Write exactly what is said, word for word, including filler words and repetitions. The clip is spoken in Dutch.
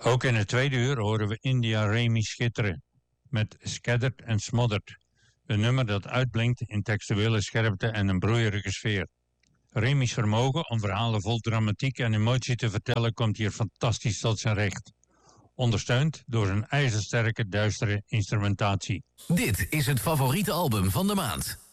Ook in het tweede uur horen we India Remy schitteren met Scattered and Smothered, een nummer dat uitblinkt in textuele scherpte en een broeierige sfeer. Remy's vermogen om verhalen vol dramatiek en emotie te vertellen komt hier fantastisch tot zijn recht, ondersteund door een ijzersterke duistere instrumentatie. Dit is het favoriete album van de maand.